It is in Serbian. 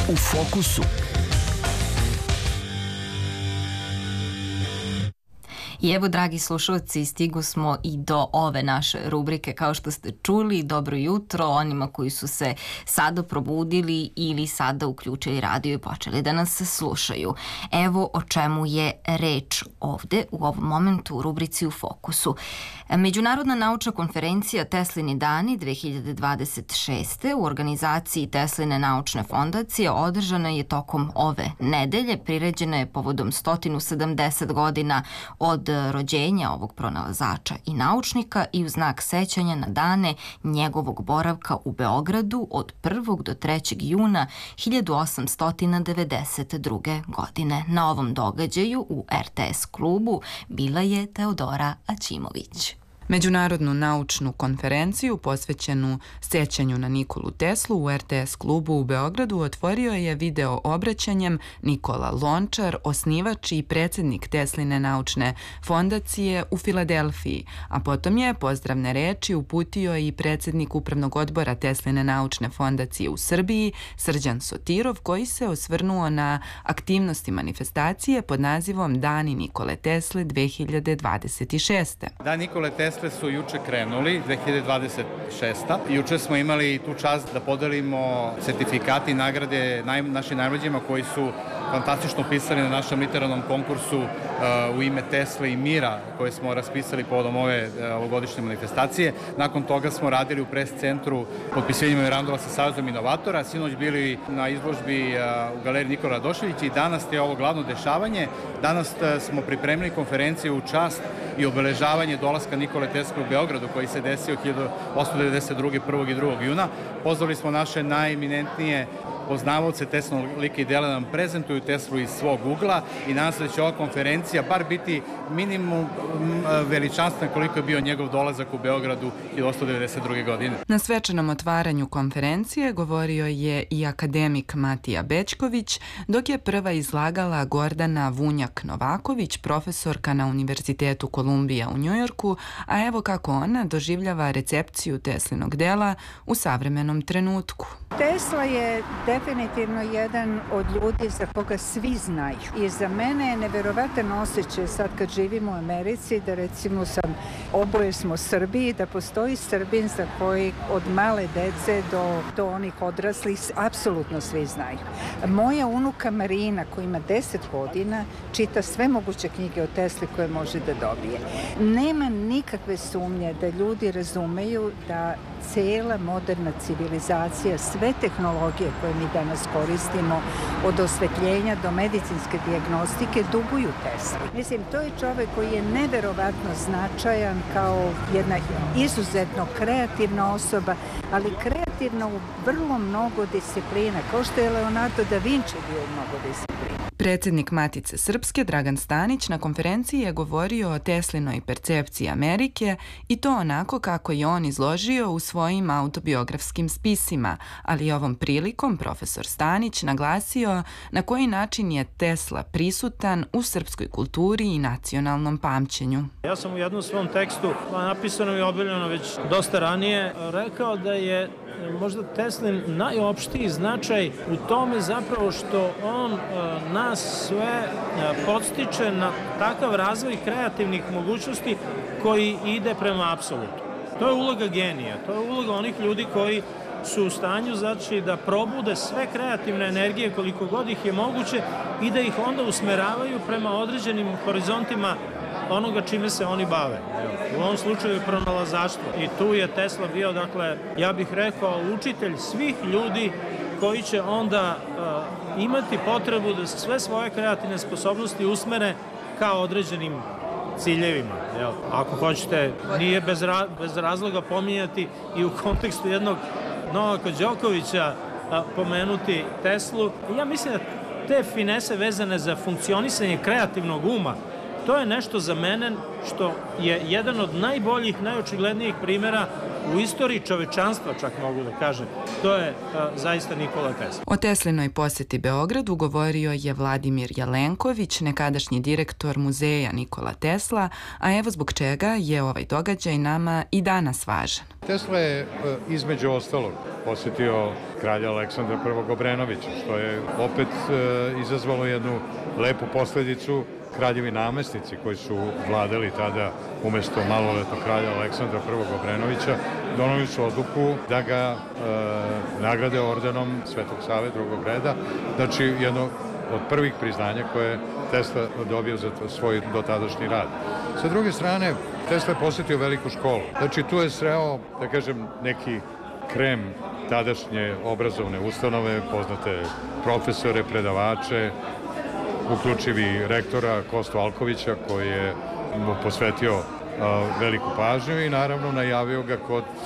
U fokusu. I evo, dragi slušalci, stigu smo i do ove naše rubrike. Kao što ste čuli, dobro jutro onima koji su se sada probudili ili sada uključili radio i počeli da nas slušaju. Evo o čemu je reč ovde u ovom momentu u rubrici U fokusu. Međunarodna naučna konferencija Teslini dani 2026. u organizaciji Tesline naučne fondacije održana je tokom ove nedelje. Priređena je povodom 170 godina od rođenja ovog pronalazača i naučnika i u znak sećanja na dane njegovog boravka u Beogradu od 1. do 3. juna 1892. godine. Na ovom događaju u RTS klubu bila je Teodora Aćimović. Međunarodnu naučnu konferenciju posvećenu sećanju na Nikolu Teslu u RTS klubu u Beogradu otvorio je video obraćanjem Nikola Lončar, osnivač i predsjednik Tesline naučne fondacije u Filadelfiji, a potom je pozdravne reči uputio i predsjednik Upravnog odbora Tesline naučne fondacije u Srbiji, Srđan Sotirov, koji se osvrnuo na aktivnosti manifestacije pod nazivom Dani Nikole Tesle 2026. Dan Nikole Tesle su juče krenuli, 2026. Juče smo imali tu čast da podelimo sertifikati i nagrade našim najmlađima koji su fantastično pisali na našem literarnom konkursu u ime Tesle i mira koje smo raspisali povodom ove ovogodišnje manifestacije. Nakon toga smo radili u pres centru potpisivanje memoranduma sa Savezom inovatora, sinoć bili na izložbi u galeriji Nikola Radoševića i danas je ovo glavno dešavanje. Danas smo pripremili konferenciju u čast i obeležavanje dolaska Nikole Tesle u Beogradu koji se desio 1892. 1. i 2. juna. Pozvali smo naše najeminentnije poznavaoce Teslinog lika i dela da nam prezentuju Teslu iz svog ugla i nadam se da će ova konferencija bar biti minimum veličanstvena koliko je bio njegov dolazak u Beogradu 1892. godine. Na svečanom otvaranju konferencije govorio je i akademik Matija Bećković, dok je prva izlagala Gordana Vunjak-Novaković, profesorka na Univerzitetu Kolumbija u Njujorku, a evo kako ona doživljava recepciju Teslinog dela u savremenom trenutku. Tesla je definitivno jedan od ljudi za koga svi znaju. I za mene je neverovatan osjećaj sad kad živim u Americi, da recimo oboje smo Srbi, da postoji Srbin za koji od male dece do onih odraslih apsolutno svi znaju. Moja unuka Marina koja ima 10 godina čita sve moguće knjige o Tesli koje može da dobije. Nema nikakve sumnje da ljudi razumeju da cela moderna civilizacija, sve tehnologije koje mi danas koristimo, od osvetljenja do medicinske dijagnostike, duguju Tesli. Mislim, to je čovek koji je neverovatno značajan kao jedna izuzetno kreativna osoba, ali kreativna u vrlo mnogo disciplina, kao što je Leonardo da Vinci bio u mnogo disciplina. Predsjednik Matice Srpske Dragan Stanić na konferenciji je govorio o Teslinoj percepciji Amerike i to onako kako je on izložio u svojim autobiografskim spisima, ali ovom prilikom profesor Stanić naglasio na koji način je Tesla prisutan u srpskoj kulturi i nacionalnom pamćenju. Ja sam u jednom svom tekstu, napisano i objavljeno već dosta ranije, rekao da je možda Teslin najopštiji značaj u tome zapravo što on nas sve podstiče na takav razvoj kreativnih mogućnosti koji ide prema apsolutu. To je uloga genija, to je uloga onih ljudi koji su u stanju znači da probude sve kreativne energije koliko god ih je moguće i da ih onda usmeravaju prema određenim horizontima onoga čime se oni bave. U ovom slučaju pronalazaštvo. I tu je Tesla bio, dakle, ja bih rekao, učitelj svih ljudi koji će onda imati potrebu da sve svoje kreativne sposobnosti usmere ka određenim ciljevima. Ako hoćete, nije bez razloga pominjati i u kontekstu jednog Novaka Đokovića pomenuti Teslu. Ja mislim da te finese vezane za funkcionisanje kreativnog uma, to je nešto za mene što je jedan od najboljih, najočiglednijih primjera u istoriji čovečanstva, čak mogu da kažem. To je zaista Nikola Tesla. O Teslinoj posjeti Beogradu govorio je Vladimir Jelenković, nekadašnji direktor muzeja Nikola Tesla, a evo zbog čega je ovaj događaj nama i danas važan. Tesla je između ostalog posjetio kralja Aleksandra I. Obrenovića, što je opet izazvalo jednu lepu posledicu. Kraljevi namestnici koji su vladali tada umesto maloletnog kralja Aleksandra I. Obrenovića doneli su odluku da ga nagrade ordenom Svetog Save drugog reda, znači jedno od prvih priznanja koje je Tesla dobio za svoj dotadašnji rad. Sa druge strane, Tesla je posjetio veliku školu. Znači tu je sreo, da kažem, neki krem tadašnje obrazovne ustanove, poznate profesore, predavače, uključivi rektora Kostu Alkovića koji je mu posvetio veliku pažnju i naravno najavio ga kod